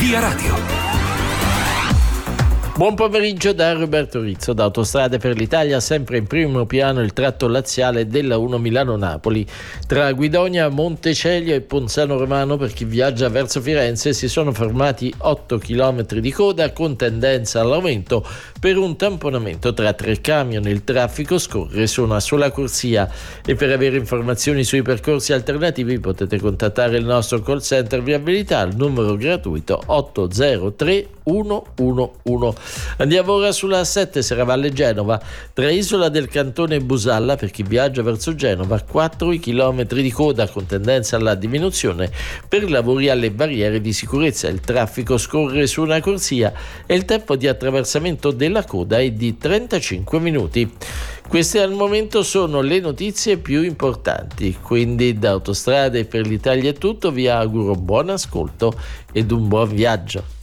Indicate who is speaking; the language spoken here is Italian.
Speaker 1: Via Radio.
Speaker 2: Buon pomeriggio da Roberto Rizzo. Da Autostrade per l'Italia, sempre in primo piano il tratto laziale della 1 Milano-Napoli. Tra Guidonia, Montecelio e Ponzano Romano, per chi viaggia verso Firenze, si sono formati 8 km di coda con tendenza all'aumento per un tamponamento tra 3 camion. Il traffico scorre su una sola corsia e per avere informazioni sui percorsi alternativi potete contattare il nostro call center Viabilità al numero gratuito 803 111. Andiamo ora sulla 7 Serravalle Genova, tra Isola del Cantone e Busalla, per chi viaggia verso Genova, 4 km di coda con tendenza alla diminuzione per lavori alle barriere di sicurezza. Il traffico scorre su una corsia e il tempo di attraversamento della coda è di 35 minuti. Queste al momento sono le notizie più importanti, quindi da Autostrade per l'Italia è tutto, vi auguro buon ascolto ed un buon viaggio.